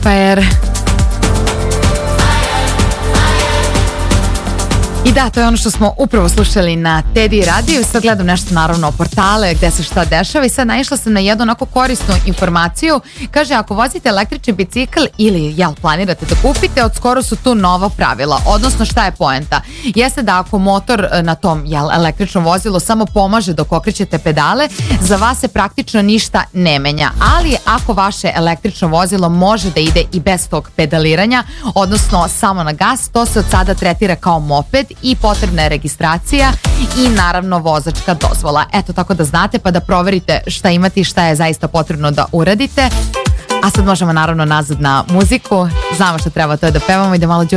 Fire. I da, to je ono što smo upravo slušali na Teddy radiju. Sad gledam nešto naravno o portale gde se šta dešava i sad naišla sam na jednu onako korisnu informaciju. Kaže, ako vozite električni bicikl ili planirate da kupite, od skoro su tu nova pravila. Odnosno, šta je poenta? Jeste da ako motor na tom električnom vozilu samo pomaže dok okrećete pedale, za vas se praktično ništa ne menja. Ali ako vaše električno vozilo može da ide i bez tog pedaliranja, odnosno samo na gas, to se od sada tretira kao moped i potrebna je registracija i naravno vozačka dozvola. Eto, tako da znate pa da proverite šta imate i šta je zaista potrebno da uradite. A sad možemo naravno nazad na muziku. Znamo što treba, to je da pevamo i da malo